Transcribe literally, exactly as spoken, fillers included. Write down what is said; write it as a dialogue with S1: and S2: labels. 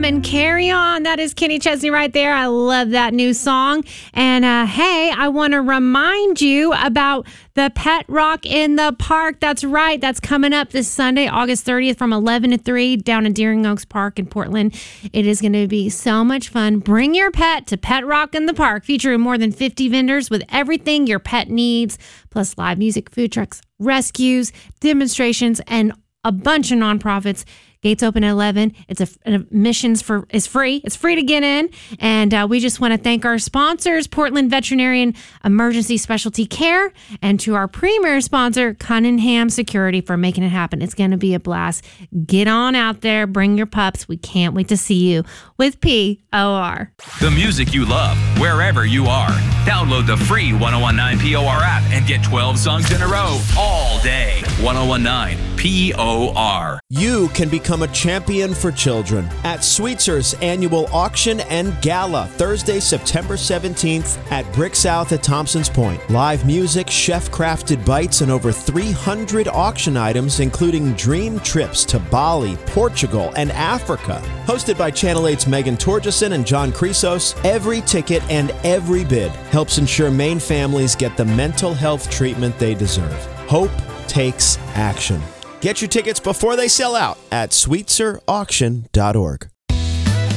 S1: Come and Carry On. That is Kenny Chesney right there. I love that new song. And uh, hey, I want to remind you about the Pet Rock in the Park. That's right. That's coming up this Sunday, August thirtieth from eleven to three down in Deering Oaks Park in Portland. It is going to be so much fun. Bring your pet to Pet Rock in the Park, featuring more than fifty vendors with everything your pet needs, plus live music, food trucks, rescues, demonstrations, and a bunch of nonprofits. Gates open at eleven. It's a, admissions for is free. It's free to get in. And uh, we just want to thank our sponsors, Portland Veterinarian Emergency Specialty Care, and to our premier sponsor, Cunningham Security, for making it happen. It's going to be a blast. Get on out there. Bring your pups. We can't wait to see you with P O R.
S2: The music you love, wherever you are. Download the free one oh one nine P O R app and get twelve songs in a row all day. ten nineteen P O R.
S3: You can become a champion for children at Sweetzer's annual auction and gala, Thursday, September seventeenth at Brick South at Thompson's Point. Live music, chef-crafted bites, and over three hundred auction items, including dream trips to Bali, Portugal, and Africa. Hosted by Channel eight's Megan Torgeson and John Chrysos, every ticket and every bid helps ensure Maine families get the mental health treatment they deserve. Hope takes action. Get your tickets before they sell out at Sweetser Auction dot org.